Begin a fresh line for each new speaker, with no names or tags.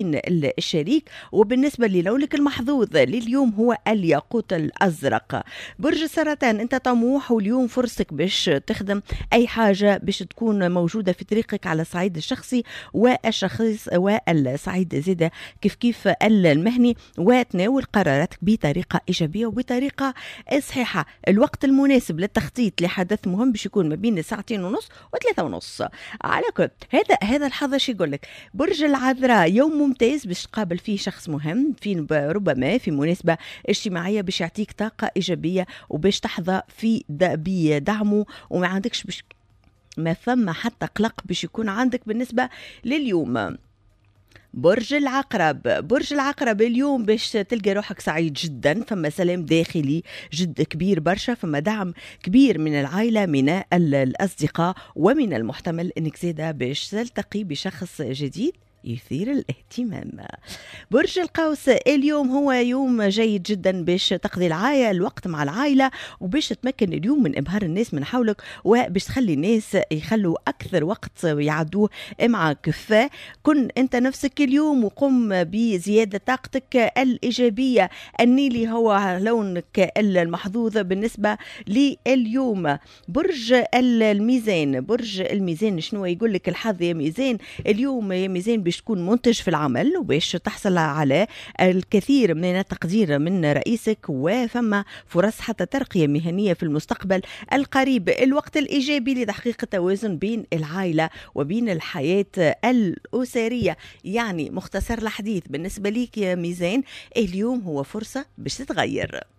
بين الشريك. وبالنسبة للونك المحظوظ لليوم هو الياقوت الأزرق. برج السرطان، انت طموح واليوم فرصتك باش تخدم اي حاجة باش تكون موجودة في طريقك على الصعيد الشخصي والصعيد زيادة كيف المهني، وتناول قراراتك بطريقة إيجابية وبطريقة صحيحة. الوقت المناسب للتخطيط لحدث مهم باش يكون ما بين 2:30 و3:30. على كل هذا الحظ شي يقول لك. برج العذراء، يوم ممتاز باش تقابل فيه شخص مهم في ربما في مناسبة اجتماعية باش يعطيك طاقة إيجابية وباش تحظى في بدعمه، وما عندكش ما ثم حتى قلق باش يكون عندك بالنسبة لليوم. برج العقرب اليوم باش تلقى روحك سعيد جدا، فما سلام داخلي جد كبير برشا، فما دعم كبير من العائلة من الأصدقاء، ومن المحتمل انك زيدا باش تلتقي بشخص جديد يثير الاهتمام. برج القوس، اليوم هو يوم جيد جدا باش تقضي الوقت مع العائلة، وباش تتمكن اليوم من إبهار الناس من حولك، وباش تخلي الناس يخلوا أكثر وقت يعدوه معك. فكن أنت نفسك اليوم وقم بزيادة طاقتك الإيجابية. النيلي هو لونك المحظوظ بالنسبة لليوم. برج الميزان، شنو يقول لك الحظ يا ميزان؟ اليوم يا ميزان باش تكون منتج في العمل، وباش تحصل على الكثير من التقدير من رئيسك، وفما فرص حتى ترقية مهنية في المستقبل القريب. الوقت الإيجابي لتحقيق التوازن بين العائلة وبين الحياة الأسرية. يعني مختصر الحديث بالنسبة ليك يا ميزان، اليوم هو فرصة باش تتغير.